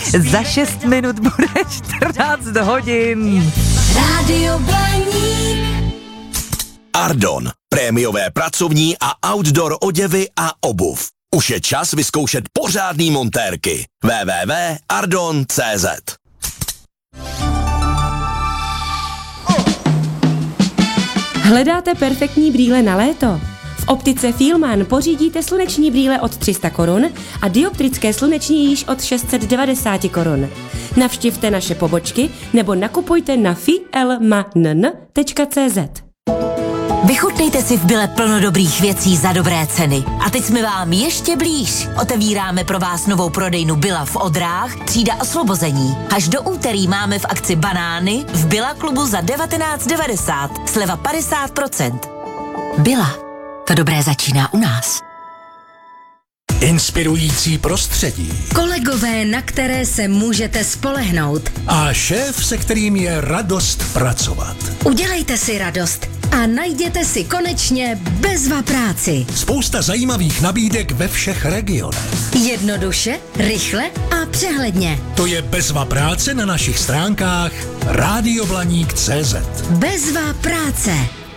Za 6 minut bude 14 hodin. Rádio Blaník. Ardon. Prémiové pracovní a outdoor oděvy a obuv. Už je čas vyzkoušet pořádný montérky. www.ardon.cz. Hledáte perfektní brýle na léto? V optice Fielmann pořídíte sluneční brýle od 300 korun a dioptrické sluneční již od 690 korun. Navštivte naše pobočky nebo nakupujte na fielmann.cz. Vychutnejte si v Bille plno dobrých věcí za dobré ceny. A teď jsme vám ještě blíž. Otevíráme pro vás novou prodejnu Billa v Odrách, třída Osvobození. Až do úterý máme v akci banány v Billa klubu za 19,90. Sleva 50%. Billa. To dobré začíná u nás. Inspirující prostředí. Kolegové, na které se můžete spolehnout. A šéf, se kterým je radost pracovat. Udělejte si radost a najděte si konečně Bezva práci. Spousta zajímavých nabídek ve všech regionech. Jednoduše, rychle a přehledně. To je Bezva práce na našich stránkách radioblaník.cz. Bezva práce.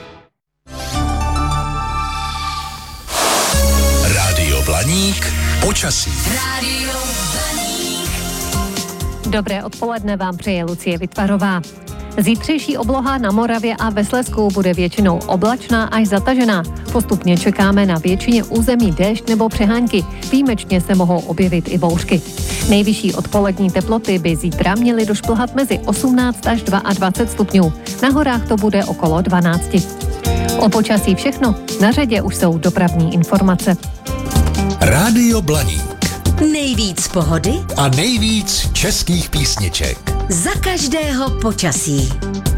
Rádio Blaník, počasí. Rádio Blaník. Dobré odpoledne vám přeje Lucie Vitvarová. Zítřejší obloha na Moravě a ve Slezsku bude většinou oblačná až zatažená. Postupně čekáme na většině území déšť nebo přehánky. Výjimečně se mohou objevit i bouřky. Nejvyšší odpolední teploty by zítra měly došplhat mezi 18 až 22 stupňů. Na horách to bude okolo 12. O počasí všechno. Na řadě už jsou dopravní informace. Rádio Blaník. Nejvíc pohody A nejvíc českých písniček. za každého počasí.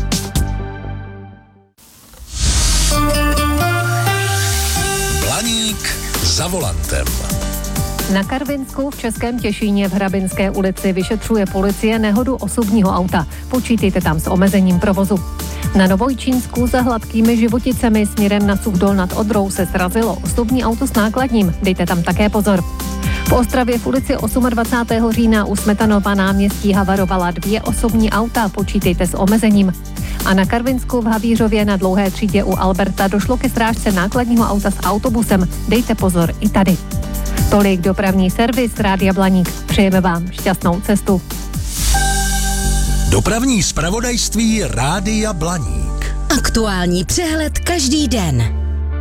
Blaník za volantem. Na Karvinsku v Českém Těšíně v Hrabinské ulici vyšetřuje policie nehodu osobního auta. Počítejte tam s omezením provozu. Na Novojčínsku za Hladkými Životicemi směrem na Suchdol nad Odrou se srazilo osobní auto s nákladním. Dejte tam také pozor. V Ostravě v ulici 28. října u Smetanova náměstí havarovala 2 osobní auta. Počítejte s omezením. A na Karvinsku v Havířově na Dlouhé třídě u Alberta došlo ke srážce nákladního auta s autobusem. Dejte pozor i tady. Tolik dopravní servis Rádia Blaník. Přejeme vám šťastnou cestu. Dopravní zpravodajství Rádia Blaník. Aktuální přehled každý den.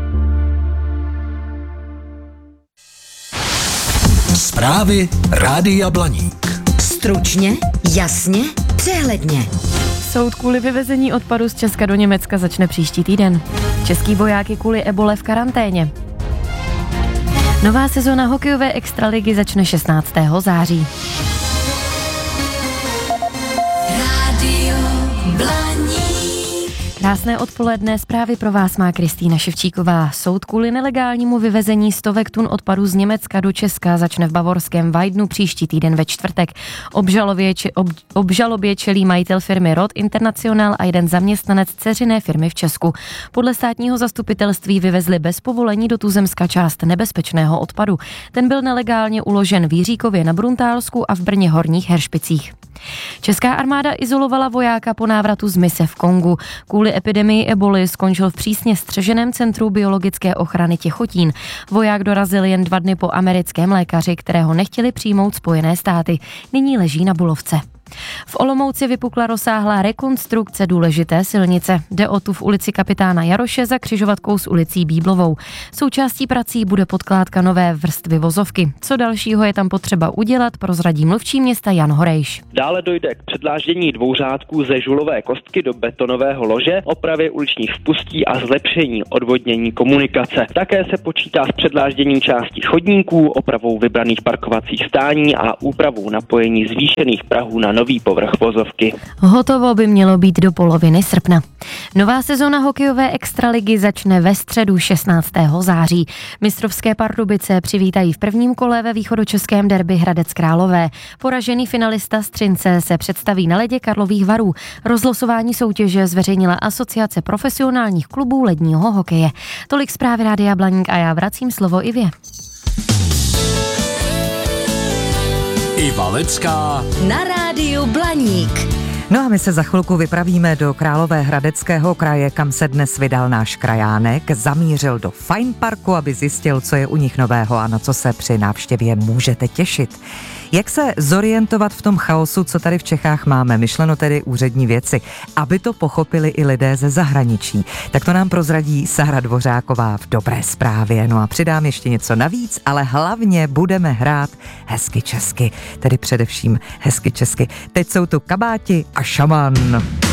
Zprávy Rádia Blaník. Stručně, jasně, přehledně. Soud kvůli vyvezení odpadu z Česka do Německa začne příští týden. Český voják je kvůli ebole v karanténě. Nová sezóna hokejové extraligy začne 16. září. Rádio Blaník. Krásné odpoledne, zprávy pro vás má Kristýna Ševčíková. Soud kvůli nelegálnímu vyvezení stovek tun odpadu z Německa do Česka začne v bavorském Weidnu příští týden ve čtvrtek. Obžalobě čelí majitel firmy Rod International a jeden zaměstnanec dceřiné firmy v Česku. Podle státního zastupitelství vyvezli bez povolení do tuzemska část nebezpečného odpadu. Ten byl nelegálně uložen v Jiříkově na Bruntálsku a v Brně Horních Heršpicích. Česká armáda izolovala vojáka po návratu z mise v Kongu. Kvůli epidemii eboly skončil v přísně střeženém centru biologické ochrany Těchotín. Voják dorazil jen 2 dny po americkém lékaři, kterého nechtěli přijmout Spojené státy. Nyní leží na Bulovce. V Olomouci vypukla rozsáhlá rekonstrukce důležité silnice. Jde o tu v ulici Kapitána Jaroše za křižovatkou s ulicí Bíblovou. Součástí prací bude podkládka nové vrstvy vozovky. Co dalšího je tam potřeba udělat, prozradí mluvčí města Jan Horejš. Dále dojde k předláždění 2 řádků ze žulové kostky do betonového lože, opravě uličních vpustí a zlepšení odvodnění komunikace. Také se počítá s předlážděním částí chodníků, opravou vybraných parkovacích stání a úpravou napojení zvýšených prahů na nový povrch vozovky. Hotovo by mělo být do poloviny srpna. Nová sezóna hokejové extraligy začne ve středu 16. září. Mistrovské Pardubice přivítají v prvním kole ve východočeském derby Hradec Králové. Poražený finalista Střince se představí na ledě Karlových Varů. Rozlosování soutěže zveřejnila Asociace profesionálních klubů ledního hokeje. Tolik zprávy Rádia Blaník a já vracím slovo Ivě. Iva Lecká Na rádiu Blaník. No a my se za chvilku vypravíme do Královéhradeckého kraje, kam se dnes vydal náš krajánek. Zamířil do Fine Parku, aby zjistil, co je u nich nového a na co se při návštěvě můžete těšit. Jak se zorientovat v tom chaosu, co tady v Čechách máme, myšleno tedy úřední věci, aby to pochopili i lidé ze zahraničí. Tak to nám prozradí Sára Dvořáková v Dobré zprávě. No a přidám ještě něco navíc, ale hlavně budeme hrát hezky česky, tedy především hezky česky. Teď jsou tu Kabáti a Šaman.